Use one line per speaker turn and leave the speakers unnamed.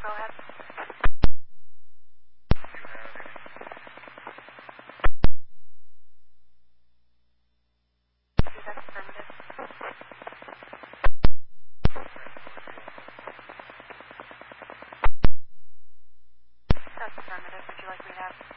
go ahead. That's affirmative. That's affirmative. Would you like me to have